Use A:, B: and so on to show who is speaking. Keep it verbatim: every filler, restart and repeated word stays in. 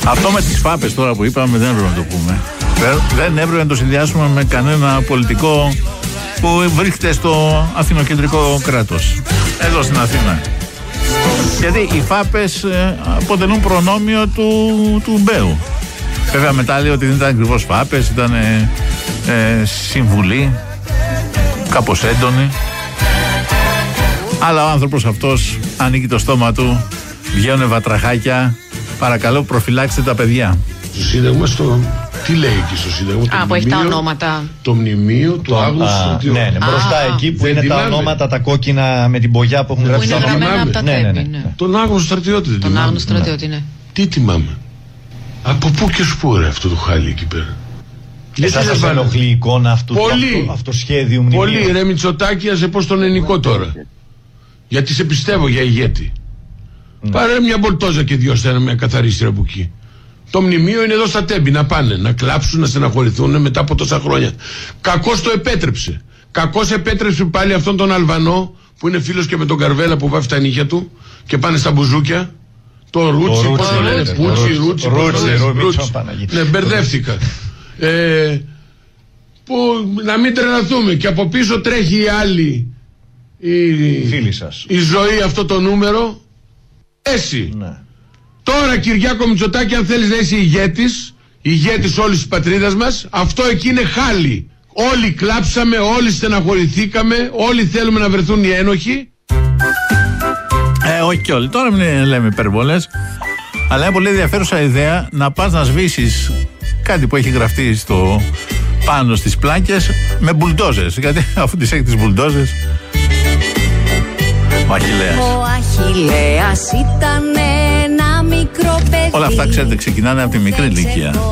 A: Αυτό με τις φάπες τώρα που είπαμε δεν έπρεπε να το πούμε. Δεν έπρεπε να το συνδυάσουμε με κανένα πολιτικό που βρίσκεται στο αθηνοκεντρικό κράτος, εδώ στην Αθήνα. Γιατί οι φάπες αποτελούν προνόμιο του, του Μπέου. Βέβαια μετά λέει ότι δεν ήταν ακριβώς φάπες, ήταν ε, ε, συμβουλή, κάπως έντονη. Αλλά ο άνθρωπος αυτός ανοίγει το στόμα του, βγαίνουν βατραχάκια. Παρακαλώ, προφυλάξτε τα παιδιά.
B: Στο Σύνταγμα, στο... τι λέει εκεί στο Σύνταγμα?
C: Α, το που έχει τα ονόματα.
B: Το μνημείο του Άγνου Στρατιώτη.
D: Ναι, ναι, μπροστά α, εκεί που είναι θυμάμαι. Τα ονόματα, τα κόκκινα με την μπογιά που έχουν γράψει τα ονόματα.
C: Ναι, ναι, ναι,
B: ναι. Τον Άγνου Στρατιώτη δεν
C: Τον Άγνου Στρατιώτη, ναι.
B: Τι θυμάμαι? Από πού και σπου ρε αυτό το χάλι εκεί πέρα?
D: Εσάς σας ενοχλεί η εικόνα αυτού
B: πολύ,
D: αυτό σχέδιου μνημείου?
B: Πολύ ρε Μητσοτάκη, ας σε πω στον ελληνικό τώρα. Γιατί σε πιστεύω για ηγέτη. Mm. Πάρε μια μπολτόζα και δυο στένα μια καθαρίστρια από εκεί. Το μνημείο είναι εδώ στα Τέμπη, να πάνε, να κλάψουν, να στεναχωρηθούν μετά από τόσα χρόνια. Κακώς το επέτρεψε. Κακώς επέτρεψε πάλι αυτόν τον Αλβανό που είναι φίλος και με τον Καρβέλα που βάφει τα νύχια του και πάνε στα μπουζούκια. Το Ρούτσι, πώς το λένε, Πούτσι, Ρούτσι, Ρούτσι. Ναι, μπερδεύτηκα. Ε, που να μην τρελαθούμε και από πίσω τρέχει η άλλη η,
D: φίλη σας.
B: Η ζωή αυτό το νούμερο. Εσύ. Ναι. Τώρα Κυριάκο Μητσοτάκη, αν θέλεις να είσαι ηγέτης, ηγέτης όλης της πατρίδας μας, αυτό εκεί είναι χάλι. Όλοι κλάψαμε, όλοι στεναχωρηθήκαμε, όλοι θέλουμε να βρεθούν οι ένοχοι.
A: Ε, όχι και όλοι. Τώρα μην λέμε υπερβολές. Αλλά είναι πολύ ενδιαφέρουσα ιδέα να πας να σβήσεις κάτι που έχει γραφτεί στο πάνω στις πλάκες με μπουλντόζες. Γιατί αφού τις έχει τις μπουλντόζες. Ο Αχιλλέας.
E: Ο Αχιλλέας ήταν ένα μικρό παιδί.
A: Όλα αυτά ξέρετε ξεκινάνε από τη μικρή ηλικία.